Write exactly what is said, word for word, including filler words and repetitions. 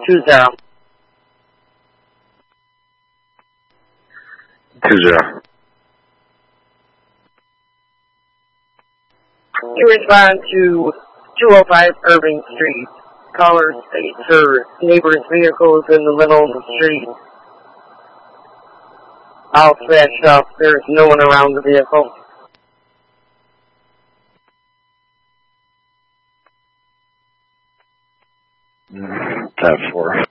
Two zero. Two zero. You respond to two oh five Irving Street. Caller states her neighbor's vehicle is in the middle of the street. All smashed up. There's no one around the vehicle. Mm, ten four.